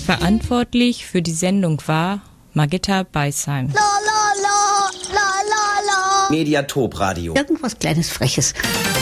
Verantwortlich für die Sendung war Margitta Beisheim. Mediatop Radio. Irgendwas Kleines, Freches.